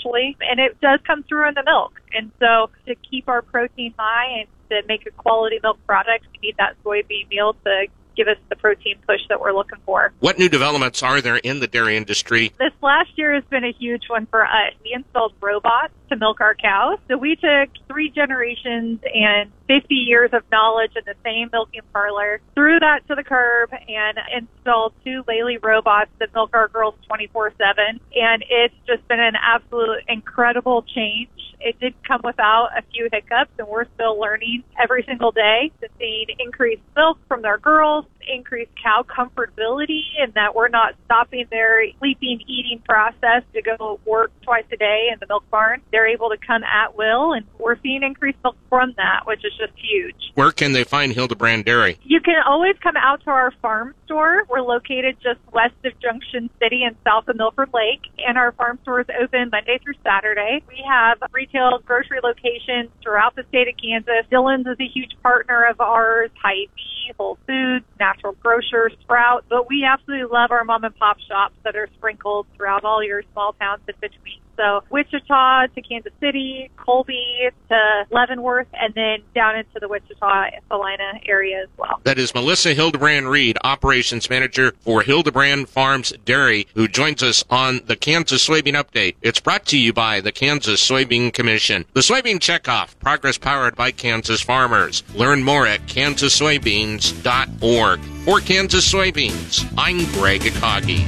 especially, and it does come through in the milk. And so to keep our protein high and to make a quality milk product, we need that soybean meal to give us the protein push that we're looking for. What new developments are there in the dairy industry? This last year has been a huge one for us. We installed robots to milk our cows. So we took 3 generations and 50 years of knowledge in the same milking parlor, threw that to the curb, and installed 2 Lely robots that milk our girls 24/7. And it's just been an absolute incredible change. It did come without a few hiccups, and we're still learning every single day to see increased milk from their girls, increased cow comfortability, and that we're not stopping their sleeping, eating process to go work twice a day in the milk barn. They're able to come at will, and we're seeing increased milk from that, which is just huge. Where can they find Hildebrand Dairy? You can always come out to our farm store. We're located just west of Junction City and south of Milford Lake, and our farm store is open Monday through Saturday. We have retail grocery locations throughout the state of Kansas. Dillon's is a huge partner of ours, Hy-Vee, Whole Foods, Natural Grocers, Sprout, but we absolutely love our mom and pop shops that are sprinkled throughout all your small towns in between. So Wichita to Kansas City, Colby to Leavenworth, and then down into the Wichita, Salina area as well. That is Melissa Hildebrand Reed, Operations Manager for Hildebrand Farms Dairy, who joins us on the Kansas Soybean Update. It's brought to you by the Kansas Soybean Commission. The Soybean Checkoff, progress powered by Kansas farmers. Learn more at kansassoybeans.org. For Kansas Soybeans, I'm Greg Akagi.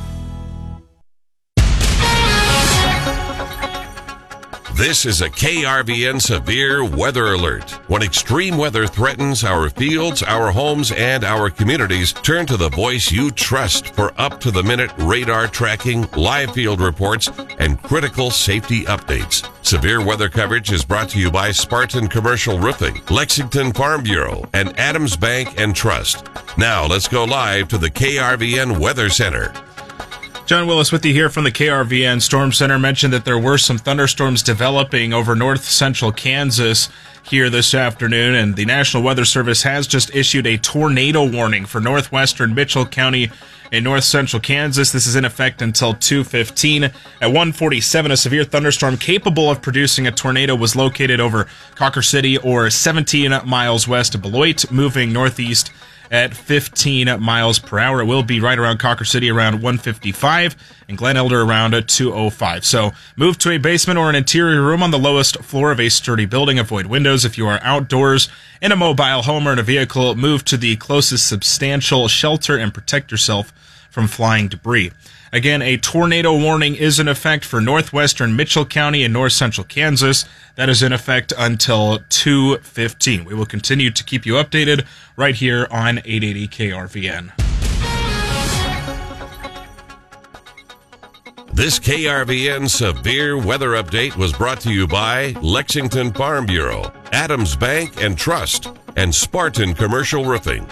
This is a KRVN severe weather alert. When extreme weather threatens our fields, our homes, and our communities, turn to the voice you trust for up-to-the-minute radar tracking, live field reports, and critical safety updates. Severe weather coverage is brought to you by Spartan Commercial Roofing, Lexington Farm Bureau, and Adams Bank and Trust. Now let's go live to the KRVN Weather Center. John Willis with you here from the KRVN Storm Center. Mentioned that there were some thunderstorms developing over north central Kansas here this afternoon, and the National Weather Service has just issued a tornado warning for northwestern Mitchell County in north central Kansas. This is in effect until 2:15. At 1:47, a severe thunderstorm capable of producing a tornado was located over Cocker City or 17 miles west of Beloit, moving northeast at 15 miles per hour. It will be right around Cocker City around 1:55 and Glen Elder around 2:05. So move to a basement or an interior room on the lowest floor of a sturdy building. Avoid windows. If you are outdoors in a mobile home or in a vehicle, move to the closest substantial shelter and protect yourself from flying debris. Again, a tornado warning is in effect for northwestern Mitchell County and north central Kansas. That is in effect until 2:15. We will continue to keep you updated right here on 880 KRVN. This KRVN Severe Weather Update was brought to you by Lexington Farm Bureau, Adams Bank and Trust, and Spartan Commercial Roofing.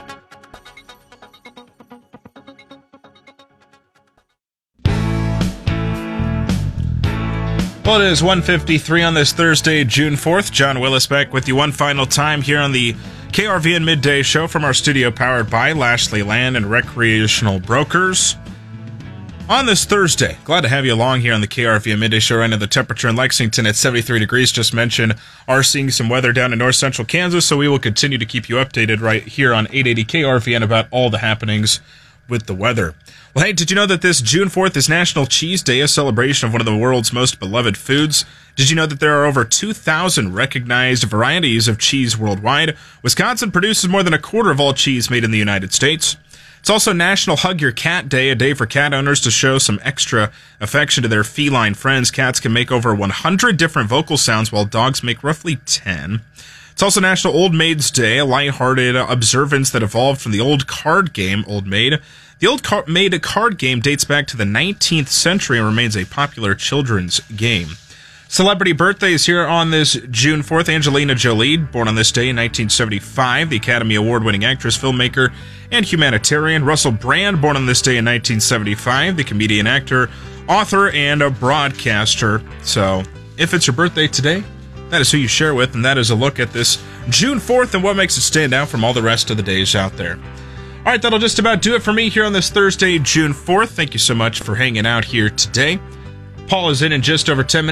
Well, it is 1:53 on this Thursday, June 4th. John Willis back with you one final time here on the KRVN Midday Show from our studio powered by Lashley Land and Recreational Brokers. On this Thursday, glad to have you along here on the KRVN Midday Show. Right now, the temperature in Lexington at 73 degrees, just mentioned, are seeing some weather down in north central Kansas, so we will continue to keep you updated right here on 880 KRVN about all the happenings with the weather. Well, hey, did you know that this June 4th is National Cheese Day, a celebration of one of the world's most beloved foods? Did you know that there are over 2,000 recognized varieties of cheese worldwide? Wisconsin produces more than a quarter of all cheese made in the United States. It's also National Hug Your Cat Day, a day for cat owners to show some extra affection to their feline friends. Cats can make over 100 different vocal sounds, while dogs make roughly 10. It's also National Old Maids Day, a lighthearted observance that evolved from the old card game Old Maid. The Old Maid card game dates back to the 19th century and remains a popular children's game. Celebrity birthdays here on this June 4th. Angelina Jolie, born on this day in 1975, the Academy Award-winning actress, filmmaker, and humanitarian. Russell Brand, born on this day in 1975, the comedian, actor, author, and a broadcaster. So, if it's your birthday today, that is who you share with, and that is a look at this June 4th and what makes it stand out from all the rest of the days out there. All right, that'll just about do it for me here on this Thursday, June 4th. Thank you so much for hanging out here today. Paul is in just over 10 minutes.